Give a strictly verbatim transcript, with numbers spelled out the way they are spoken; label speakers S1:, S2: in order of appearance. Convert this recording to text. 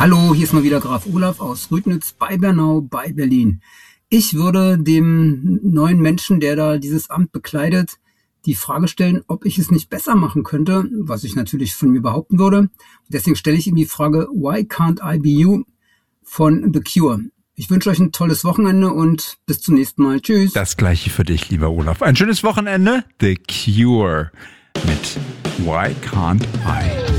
S1: Hallo, hier ist mal wieder Graf Olaf aus Rüdnitz bei Bernau bei Berlin. Ich würde dem neuen Menschen, der da dieses Amt bekleidet, die Frage stellen, ob ich es nicht besser machen könnte, was ich natürlich von mir behaupten würde. Deswegen stelle ich ihm die Frage, Why can't I be you von The Cure. Ich wünsche euch ein tolles Wochenende und bis zum nächsten Mal. Tschüss.
S2: Das gleiche für dich, lieber Olaf. Ein schönes Wochenende. The Cure mit Why Can't I